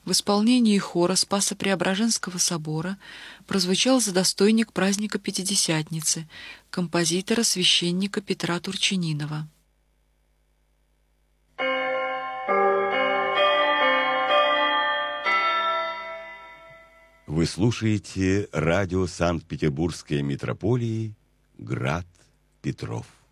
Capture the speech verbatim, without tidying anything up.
В исполнении хора Спасо-Преображенского собора прозвучал задостойник праздника Пятидесятницы, композитора-священника Петра Турчининова. Вы слушаете радио Санкт-Петербургской митрополии «Град Петров».